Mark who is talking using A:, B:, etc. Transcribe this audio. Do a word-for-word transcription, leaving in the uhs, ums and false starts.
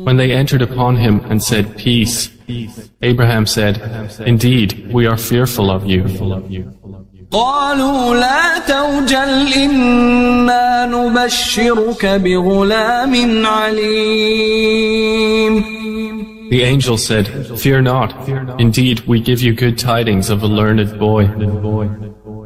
A: When they entered upon him and said, "Peace," Abraham said, "Indeed, we are fearful of you."
B: قالوا لا توجل إنا نبشرك بغلام عليم.
A: The angel said, "Fear not. Indeed, we give you good tidings of a learned boy."